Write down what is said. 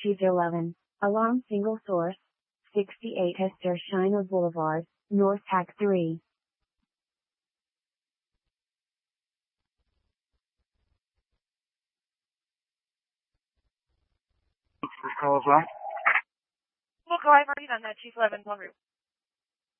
Choose 11. Alarm single source. 68 Hester Schuyler Boulevard, North Hack 3. This call is on. Well, go ahead, Martin, on that Chief 11 Plum Route.